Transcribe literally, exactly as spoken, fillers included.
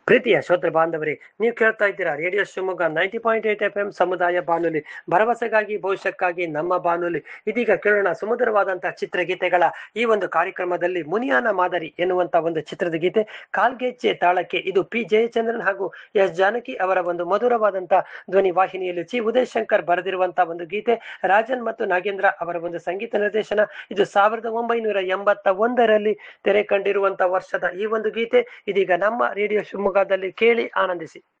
ಪ್ರೀತಿಯ ಶ್ರೋತೃ ಬಾಂಧವರೇ, ನೀವು ಕೇಳ್ತಾ ಇದ್ದೀರಾ radio Shivamogga ninety point eight F M ಸಮುದಾಯ ಬಾನುಲಿ, ಭರವಸೆಗಾಗಿ ಭವಿಷ್ಯಕ್ಕಾಗಿ ನಮ್ಮ ಬಾನುಲಿ. ಇದೀಗ ಕೇಳೋಣ ಸುಮಧುರವಾದಂತಹ ಚಿತ್ರಗೀತೆಗಳ ಈ ಒಂದು ಕಾರ್ಯಕ್ರಮದಲ್ಲಿ ಮುನಿಯಾನ ಮಾದರಿ ಎನ್ನುವಂತ ಒಂದು ಚಿತ್ರದ ಗೀತೆ. ಕಾಲ್ಗೆಜ್ಜೆ ತಾಳಕ್ಕೆ ಇದು ಪಿ ಜಯಚಂದ್ರನ್ ಹಾಗೂ ಎಸ್ ಜಾನಕಿ ಅವರ ಒಂದು ಮಧುರವಾದಂತಹ ಧ್ವನಿ ವಾಹಿನಿಯಲ್ಲಿ ಚಿ ಉದಯ್ ಶಂಕರ್ ಬರೆದಿರುವಂತಹ ಒಂದು ಗೀತೆ. ರಾಜನ್ ಮತ್ತು ನಾಗೇಂದ್ರ ಅವರ ಒಂದು ಸಂಗೀತ ನಿರ್ದೇಶನ. ಇದು ಸಾವಿರದ ಒಂಬೈನೂರ ಎಂಬತ್ತ ಒಂದರಲ್ಲಿ ತೆರೆ ಕಂಡಿರುವಂತಹ ವರ್ಷದ ಈ ಒಂದು ಗೀತೆ ಇದೀಗ ನಮ್ಮ ರೇಡಿಯೋ ಶಿವಮೊಗ್ಗದಲ್ಲಿ ಕೇಳಿ ಆನಂದಿಸಿ.